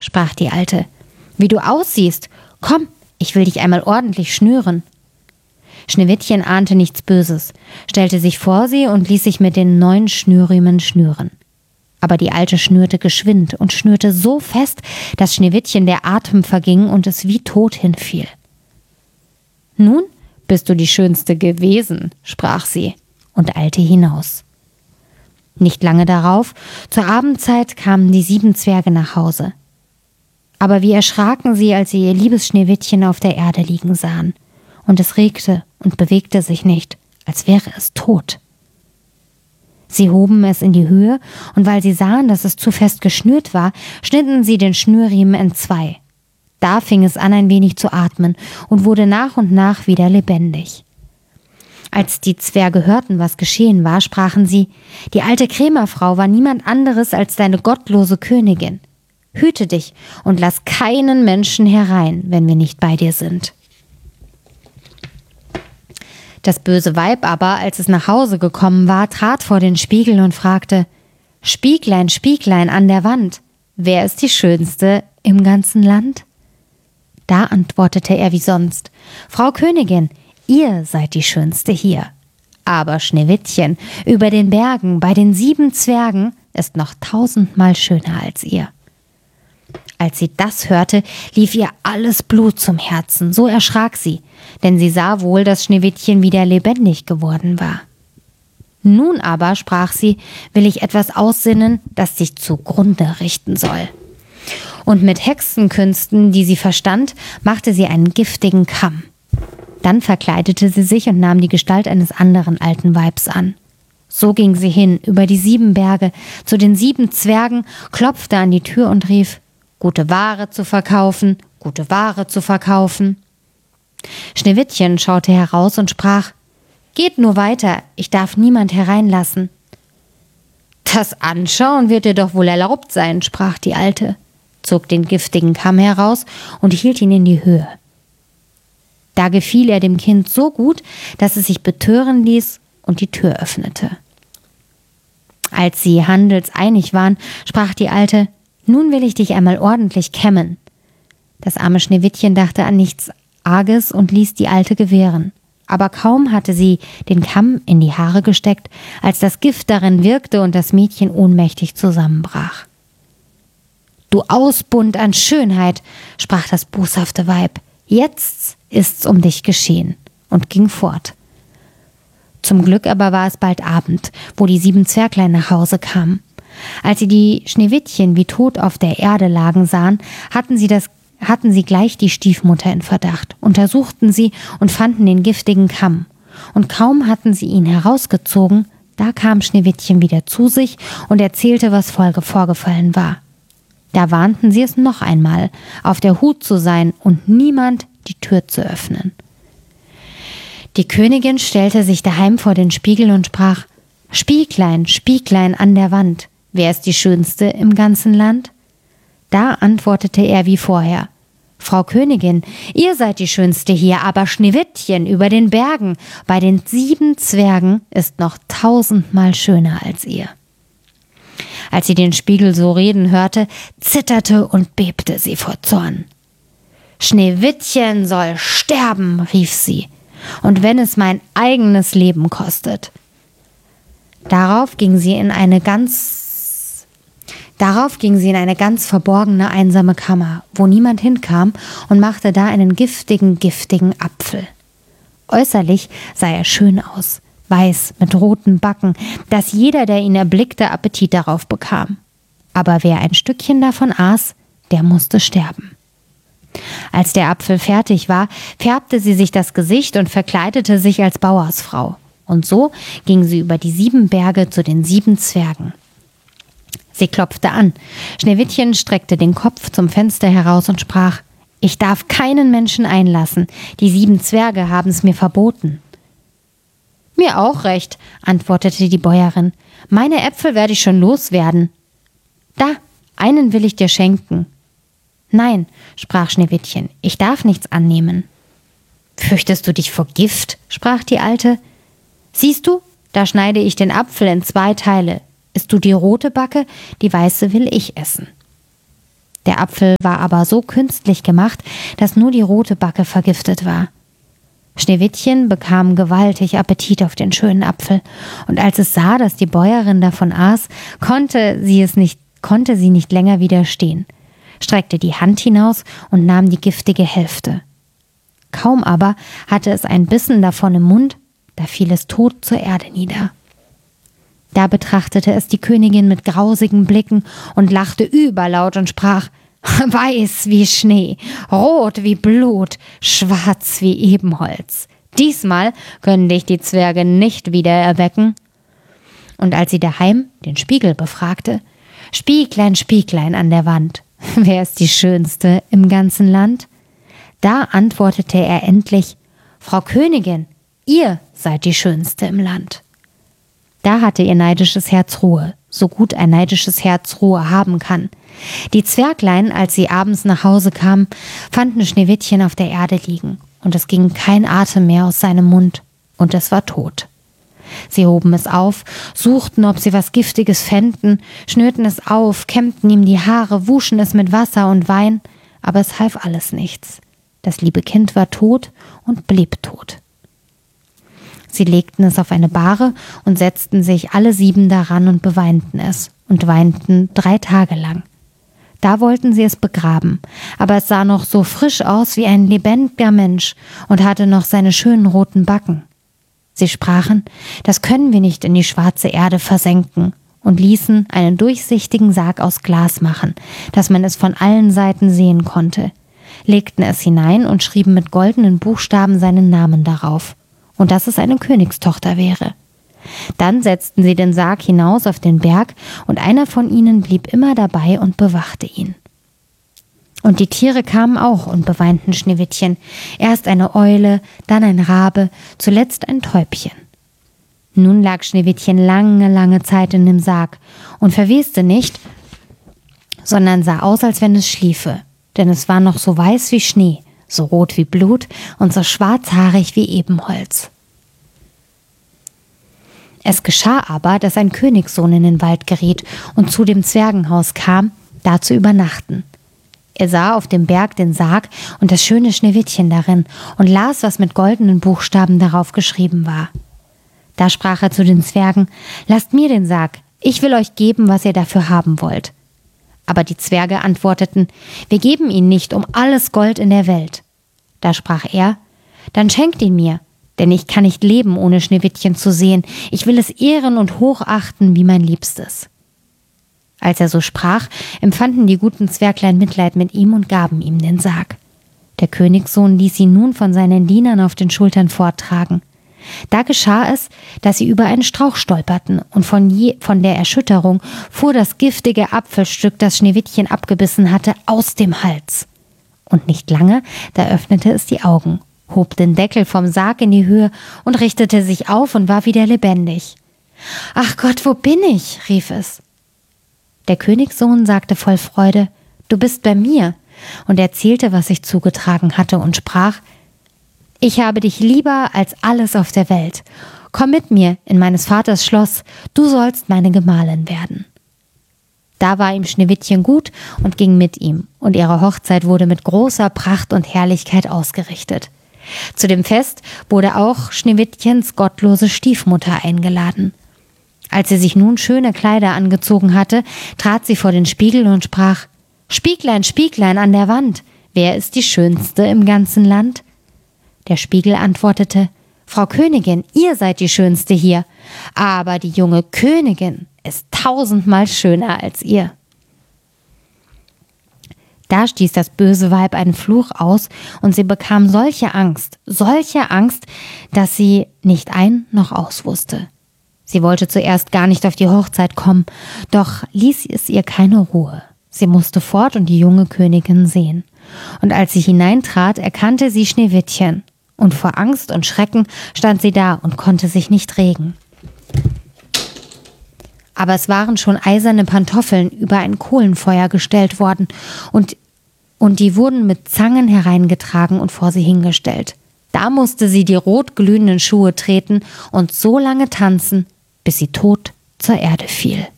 sprach die Alte. »Wie du aussiehst! Komm, ich will dich einmal ordentlich schnüren.« Schneewittchen ahnte nichts Böses, stellte sich vor sie und ließ sich mit den 9 Schnürriemen schnüren. Aber die Alte schnürte geschwind und schnürte so fest, dass Schneewittchen der Atem verging und es wie tot hinfiel. »Nun bist du die Schönste gewesen«, sprach sie und eilte hinaus. Nicht lange darauf, zur Abendzeit, kamen die 7 Zwerge nach Hause. Aber wie erschraken sie, als sie ihr liebes Schneewittchen auf der Erde liegen sahen. Und es regte und bewegte sich nicht, als wäre es tot. Sie hoben es in die Höhe, und weil sie sahen, dass es zu fest geschnürt war, schnitten sie den Schnürriemen entzwei. Da fing es an, ein wenig zu atmen und wurde nach und nach wieder lebendig. Als die Zwerge hörten, was geschehen war, sprachen sie: »Die alte Krämerfrau war niemand anderes als deine gottlose Königin. Hüte dich und lass keinen Menschen herein, wenn wir nicht bei dir sind.« Das böse Weib aber, als es nach Hause gekommen war, trat vor den Spiegel und fragte: »Spieglein, Spieglein an der Wand, wer ist die Schönste im ganzen Land?« Da antwortete er wie sonst: »Frau Königin, ihr seid die Schönste hier. Aber Schneewittchen über den Bergen bei den 7 Zwergen ist noch 1000-mal schöner als ihr.« Als sie das hörte, lief ihr alles Blut zum Herzen, so erschrak sie, denn sie sah wohl, dass Schneewittchen wieder lebendig geworden war. »Nun aber«, sprach sie, »will ich etwas aussinnen, das dich zugrunde richten soll.« Und mit Hexenkünsten, die sie verstand, machte sie einen giftigen Kamm. Dann verkleidete sie sich und nahm die Gestalt eines anderen alten Weibs an. So ging sie hin, über die 7 Berge, zu den 7 Zwergen, klopfte an die Tür und rief: »Gute Ware zu verkaufen, gute Ware zu verkaufen.« Schneewittchen schaute heraus und sprach: »Geht nur weiter, ich darf niemand hereinlassen.« »Das Anschauen wird dir doch wohl erlaubt sein«, sprach die Alte, zog den giftigen Kamm heraus und hielt ihn in die Höhe. Da gefiel er dem Kind so gut, dass es sich betören ließ und die Tür öffnete. Als sie handelseinig waren, sprach die Alte: »Nun will ich dich einmal ordentlich kämmen.« Das arme Schneewittchen dachte an nichts Arges und ließ die Alte gewähren. Aber kaum hatte sie den Kamm in die Haare gesteckt, als das Gift darin wirkte und das Mädchen ohnmächtig zusammenbrach. »Du Ausbund an Schönheit«, sprach das boshafte Weib, »jetzt ist's um dich geschehen«, und ging fort. Zum Glück aber war es bald Abend, wo die 7 Zwerglein nach Hause kamen. Als sie die Schneewittchen wie tot auf der Erde lagen sahen, hatten sie gleich die Stiefmutter in Verdacht, untersuchten sie und fanden den giftigen Kamm. Und kaum hatten sie ihn herausgezogen, da kam Schneewittchen wieder zu sich und erzählte, was vorgefallen war. Da warnten sie es noch einmal, auf der Hut zu sein und niemand die Tür zu öffnen. Die Königin stellte sich daheim vor den Spiegel und sprach: »Spieglein, Spieglein an der Wand, wer ist die Schönste im ganzen Land?« Da antwortete er wie vorher: »Frau Königin, ihr seid die Schönste hier, aber Schneewittchen über den Bergen bei den 7 Zwergen ist noch 1000-mal schöner als ihr.« Als sie den Spiegel so reden hörte, zitterte und bebte sie vor Zorn. »Schneewittchen soll sterben«, rief sie, »und wenn es mein eigenes Leben kostet.« Darauf ging sie in eine ganz verborgene, einsame Kammer, wo niemand hinkam, und machte da einen giftigen Apfel. Äußerlich sah er schön aus, weiß, mit roten Backen, dass jeder, der ihn erblickte, Appetit darauf bekam. Aber wer ein Stückchen davon aß, der musste sterben. Als der Apfel fertig war, färbte sie sich das Gesicht und verkleidete sich als Bauersfrau. Und so ging sie über die 7 Berge zu den 7 Zwergen. Sie klopfte an. Schneewittchen streckte den Kopf zum Fenster heraus und sprach: »Ich darf keinen Menschen einlassen. Die 7 Zwerge haben's mir verboten.« »Mir auch recht«, antwortete die Bäuerin. »Meine Äpfel werde ich schon loswerden.« »Da, einen will ich dir schenken.« »Nein«, sprach Schneewittchen, »ich darf nichts annehmen.« »Fürchtest du dich vor Gift?«, sprach die Alte. »Siehst du, da schneide ich den Apfel in 2 Teile. Isst du die rote Backe, die weiße will ich essen.« Der Apfel war aber so künstlich gemacht, dass nur die rote Backe vergiftet war. Schneewittchen bekam gewaltig Appetit auf den schönen Apfel, und als es sah, dass die Bäuerin davon aß, konnte sie nicht länger widerstehen, streckte die Hand hinaus und nahm die giftige Hälfte. Kaum aber hatte es einen Bissen davon im Mund, da fiel es tot zur Erde nieder. Da betrachtete es die Königin mit grausigen Blicken und lachte überlaut und sprach: »Weiß wie Schnee, rot wie Blut, schwarz wie Ebenholz. Diesmal können dich die Zwerge nicht wieder erwecken.« Und als sie daheim den Spiegel befragte: »Spieglein, Spieglein an der Wand, wer ist die Schönste im ganzen Land?« Da antwortete er endlich: »Frau Königin, ihr seid die Schönste im Land.« Da hatte ihr neidisches Herz Ruhe, so gut ein neidisches Herz Ruhe haben kann. Die Zwerglein, als sie abends nach Hause kamen, fanden Schneewittchen auf der Erde liegen, und es ging kein Atem mehr aus seinem Mund, und es war tot. Sie hoben es auf, suchten, ob sie was Giftiges fänden, schnürten es auf, kämmten ihm die Haare, wuschen es mit Wasser und Wein, aber es half alles nichts. Das liebe Kind war tot und blieb tot. Sie legten es auf eine Bahre und setzten sich alle 7 daran und beweinten es und weinten 3 Tage lang. Da wollten sie es begraben, aber es sah noch so frisch aus wie ein lebendiger Mensch und hatte noch seine schönen roten Backen. Sie sprachen: »Das können wir nicht in die schwarze Erde versenken«, und ließen einen durchsichtigen Sarg aus Glas machen, dass man es von allen Seiten sehen konnte, legten es hinein und schrieben mit goldenen Buchstaben seinen Namen darauf, und dass es eine Königstochter wäre. Dann setzten sie den Sarg hinaus auf den Berg, und einer von ihnen blieb immer dabei und bewachte ihn. Und die Tiere kamen auch und beweinten Schneewittchen, erst eine Eule, dann ein Rabe, zuletzt ein Täubchen. Nun lag Schneewittchen lange, lange Zeit in dem Sarg und verweste nicht, sondern sah aus, als wenn es schliefe, denn es war noch so weiß wie Schnee, so rot wie Blut und so schwarzhaarig wie Ebenholz. Es geschah aber, dass ein Königssohn in den Wald geriet und zu dem Zwergenhaus kam, da zu übernachten. Er sah auf dem Berg den Sarg und das schöne Schneewittchen darin und las, was mit goldenen Buchstaben darauf geschrieben war. Da sprach er zu den Zwergen: »Lasst mir den Sarg, ich will euch geben, was ihr dafür haben wollt.« Aber die Zwerge antworteten: »Wir geben ihn nicht um alles Gold in der Welt.« Da sprach er: »Dann schenkt ihn mir, denn ich kann nicht leben, ohne Schneewittchen zu sehen. Ich will es ehren und hochachten wie mein Liebstes.« Als er so sprach, empfanden die guten Zwerglein Mitleid mit ihm und gaben ihm den Sarg. Der Königssohn ließ ihn nun von seinen Dienern auf den Schultern forttragen. Da geschah es, dass sie über einen Strauch stolperten, und von der Erschütterung fuhr das giftige Apfelstück, das Schneewittchen abgebissen hatte, aus dem Hals. Und nicht lange, da öffnete es die Augen, hob den Deckel vom Sarg in die Höhe und richtete sich auf und war wieder lebendig. »Ach Gott, wo bin ich?« rief es. Der Königssohn sagte voll Freude: »Du bist bei mir«, und erzählte, was sich zugetragen hatte, und sprach: »Ich habe dich lieber als alles auf der Welt. Komm mit mir in meines Vaters Schloss, du sollst meine Gemahlin werden.« Da war ihm Schneewittchen gut und ging mit ihm, und ihre Hochzeit wurde mit großer Pracht und Herrlichkeit ausgerichtet. Zu dem Fest wurde auch Schneewittchens gottlose Stiefmutter eingeladen. Als sie sich nun schöne Kleider angezogen hatte, trat sie vor den Spiegel und sprach: »Spieglein, Spieglein an der Wand, wer ist die Schönste im ganzen Land?« Der Spiegel antwortete: »Frau Königin, ihr seid die Schönste hier, aber die junge Königin ist 1000-mal schöner als ihr.« Da stieß das böse Weib einen Fluch aus, und sie bekam solche Angst, dass sie nicht ein noch aus wusste. Sie wollte zuerst gar nicht auf die Hochzeit kommen, doch ließ es ihr keine Ruhe. Sie musste fort und die junge Königin sehen. Und als sie hineintrat, erkannte sie Schneewittchen, und vor Angst und Schrecken stand sie da und konnte sich nicht regen. Aber es waren schon eiserne Pantoffeln über ein Kohlenfeuer gestellt worden, und die wurden mit Zangen hereingetragen und vor sie hingestellt. Da musste sie die rot glühenden Schuhe treten und so lange tanzen, bis sie tot zur Erde fiel.